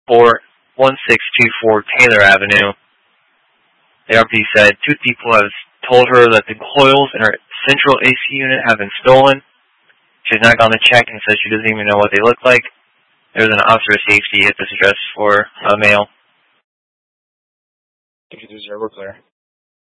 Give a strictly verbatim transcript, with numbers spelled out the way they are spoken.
four one six two four Taylor Avenue. The R P D said two people have told her that the coils in her central A C unit have been stolen. She's not gone to check and says she doesn't even know what they look like. There's an officer of safety at this address for a male. fifty-three zero, we're clear.